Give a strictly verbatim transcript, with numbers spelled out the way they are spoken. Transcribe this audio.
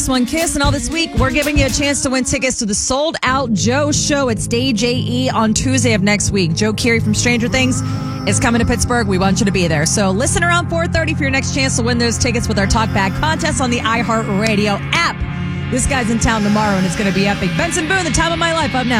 One Kiss, and all this week we're giving you a chance to win tickets to the Sold Out Joe Show at Stage A E on Tuesday of next week. Joe Keery from Stranger Things is coming to Pittsburgh. We want you to be there. So listen around four thirty for your next chance to win those tickets with our Talkback contest on the iHeartRadio app. This guy's in town tomorrow, and it's going to be epic. Benson Boone, The Time of My Life, up now.